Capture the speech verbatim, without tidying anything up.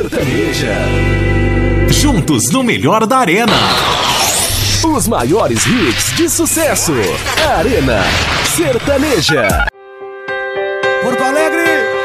Sertaneja. Juntos no melhor da Arena. Os maiores hits de sucesso. Arena Sertaneja. Porto Alegre.